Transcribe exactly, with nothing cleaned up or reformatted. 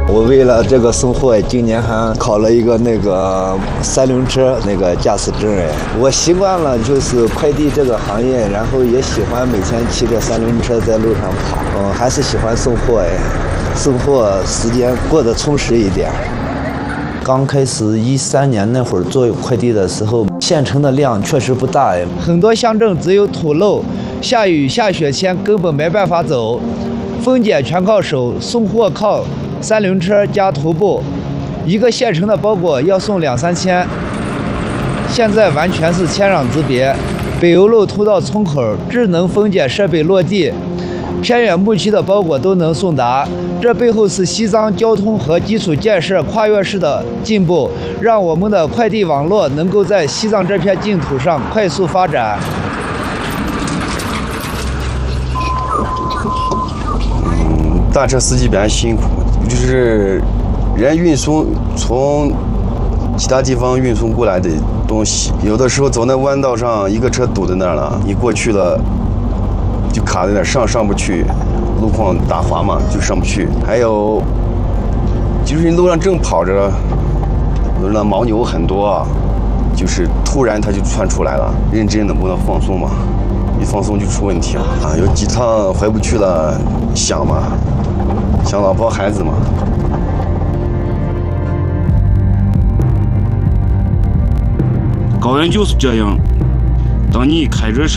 我为了这个送货，今年还考了一个那个三轮车那个驾驶证哎。我习惯了就是快递这个行业，然后也喜欢每天骑着三轮车在路上跑。嗯，还是喜欢送货哎，送货时间过得充实一点。刚开始一三年那会儿做快递的时候，县城的量确实不大哎，很多乡镇只有土路，下雨下雪天根本没办法走，分拣全靠手，送货靠三轮车加徒步，一个县城的包裹要送两三千。现在完全是天壤之别，北邮路通到村口，智能分拣设备落地，偏远牧区的包裹都能送达。这背后是西藏交通和基础建设跨越式的进步，让我们的快递网络能够在西藏这片净土上快速发展。 嗯，大车司机比较辛苦，就是人运输从其他地方运送过来的东西，有的时候走那弯道上，一个车堵在那儿了，你过去了就卡在那儿，上上不去。路况打滑嘛，就上不去。还有，就是路上正跑着，路上牦牛很多，就是突然它就窜出来了，认真的不能放松嘛，一放松就出问题了啊！有几趟回不去了，想嘛，想老婆孩子嘛。 高原就是这样，当你开着车。